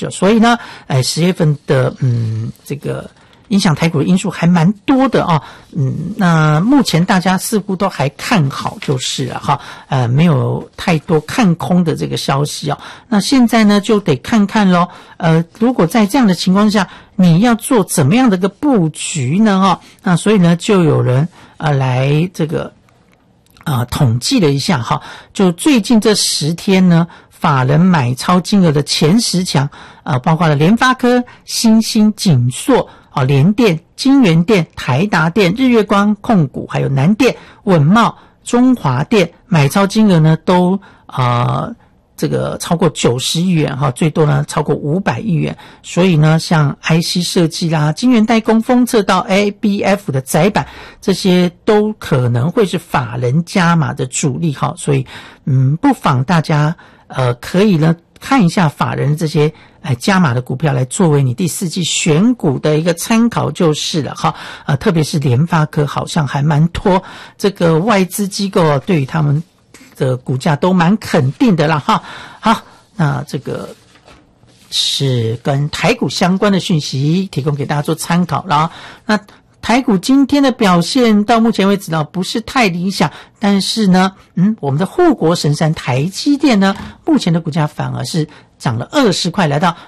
是。所以呢10月份的这个影响台股的因素还蛮多的啊，那目前大家似乎都还看好就是了哈，没有太多看空的这个消息啊。那现在呢就得看看咯，如果在这样的情况下，你要做怎么样的一个布局呢哈？那所以呢就有人来这个统计了一下哈，就最近这10天呢，法人买超金额的前10强，包括了联发科、新兴、景硕、联电、金源电、台达电、日月光控股，还有南电、稳懋、中华电，买超金额呢都这个超过90亿元哈，最多呢超过500亿元。所以呢，像 IC 设计啦、晶圆代工、封测到 ABF 的载板，这些都可能会是法人加码的主力哈。所以不妨大家可以呢看一下法人这些加码的股票，来作为你第4季选股的一个参考就是了哈。特别是联发科好像还蛮多这个外资机构对于他们的股价都蛮肯定的啦哈。好，那这个是跟台股相关的讯息提供给大家做参考啦。那台股今天的表现到目前为止呢不是太理想，但是呢我们的护国神山台积电呢，目前的股价反而是涨了20块，来到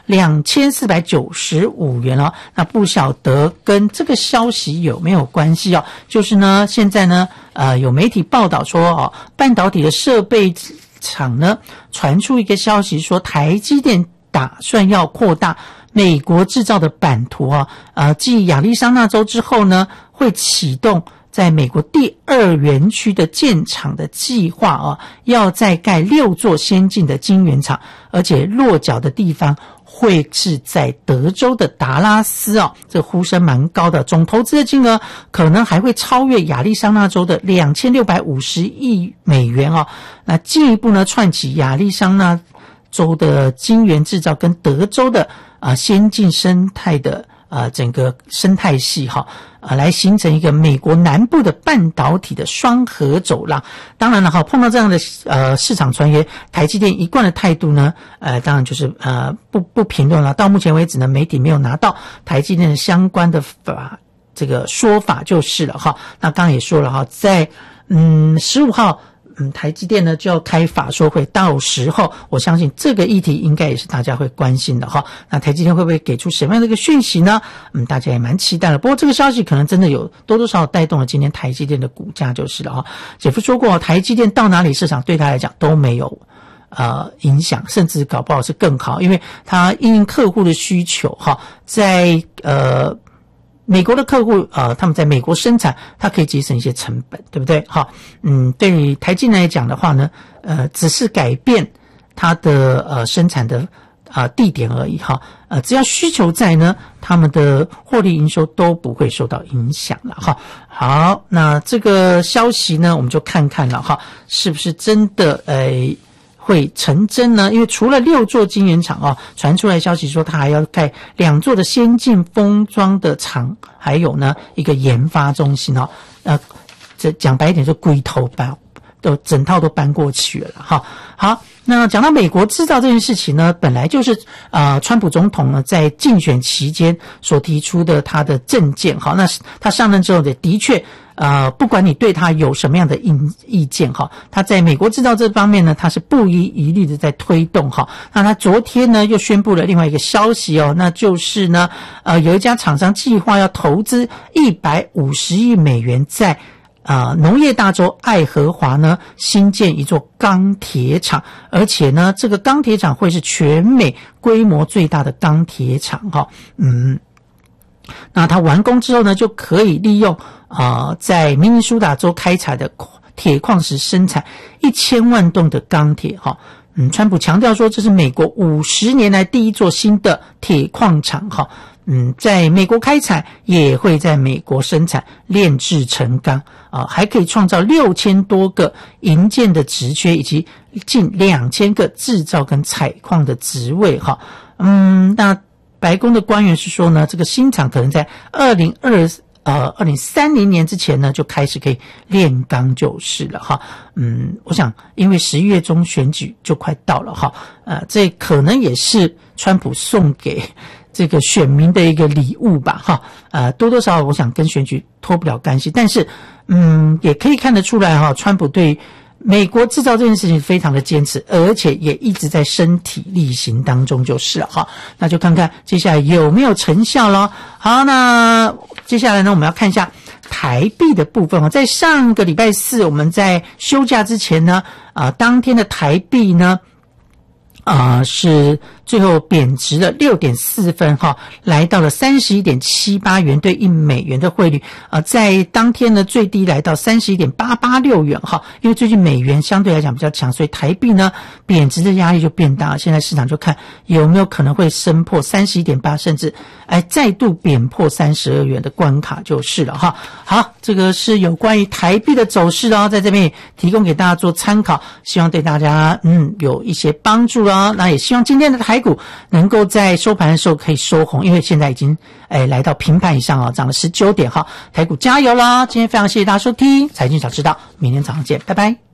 2495元了。那不晓得跟这个消息有没有关系哦？就是呢现在呢有媒体报道说半导体的设备厂呢传出一个消息说，台积电打算要扩大美国制造的版图继亚利桑那州之后呢，会启动在美国第2园区的建厂的计划要再盖6座先进的晶圆厂，而且落脚的地方会是在德州的达拉斯这个呼声蛮高的，总投资的金额可能还会超越亚利桑那州的2650亿美元那进一步呢串起亚利桑那州的晶圆制造跟德州的先进生态的整个生态系来形成一个美国南部的半导体的双核走廊。当然了碰到这样的市场传言，台积电一贯的态度呢当然就是不评论了。到目前为止呢，媒体没有拿到台积电的相关的这个说法就是了那刚刚也说了在15号台积电呢就要开法说会，到时候我相信这个议题应该也是大家会关心的那台积电会不会给出什么样的一个讯息呢？大家也蛮期待的。不过这个消息可能真的有多多少少带动了今天台积电的股价就是了姐夫说过，台积电到哪里市场对他来讲都没有影响，甚至搞不好是更好，因为他因应客户的需求在美国的客户他们在美国生产，它可以节省一些成本，对不对对于台积电来讲的话呢只是改变它的生产的地点而已只要需求在呢，他们的获利营收都不会受到影响了好，那这个消息呢我们就看看了是不是真的会成真呢？因为除了6座晶圆厂传出来消息说它还要盖2座的先进封装的厂，还有呢一个研发中心这讲白一点就龟头都整套都搬过去了好，那讲到美国制造这件事情呢，本来就是川普总统呢在竞选期间所提出的他的政见那他上任之后的确不管你对他有什么样的意见他在美国制造这方面呢，他是不遗余力的在推动那他昨天呢又宣布了另外一个消息那就是呢有一家厂商计划要投资150亿美元在农业大州爱荷华呢新建一座钢铁厂，而且呢这个钢铁厂会是全美规模最大的钢铁厂那它完工之后呢，就可以利用在明尼苏达州开采的铁矿石生产1000万吨的钢铁川普强调说这是美国50年来第一座新的铁矿厂在美国开采，也会在美国生产炼制成钢还可以创造6000多个营建的职缺，以及近2000个制造跟采矿的职位那白宫的官员是说呢，这个新厂可能在2030年之前呢就开始可以炼钢就是了我想因为11月中选举就快到了这可能也是川普送给这个选民的一个礼物吧，哈，多多少少我想跟选举脱不了干系，但是也可以看得出来哈，川普对美国制造这件事情非常的坚持，而且也一直在身体力行当中就是了哈。那就看看接下来有没有成效咯。好，那接下来呢，我们要看一下台币的部分哦。在上个礼拜四，我们在休假之前呢，当天的台币呢，是最后贬值了 6.4 分哈，来到了 31.78 元兑1美元的汇率，在当天呢最低来到 31.886 元哈，因为最近美元相对来讲比较强，所以台币呢贬值的压力就变大，现在市场就看有没有可能会升破 31.8 甚至再度贬破32元的关卡就是了哈。好，这个是有关于台币的走势哦，在这边也提供给大家做参考，希望对大家有一些帮助哦。那也希望今天的台股能够在收盘的时候可以收红，因为现在已经来到平盘以上涨了19点哈，台股加油啦！今天非常谢谢大家收听财经小知道，明天早上见，拜拜。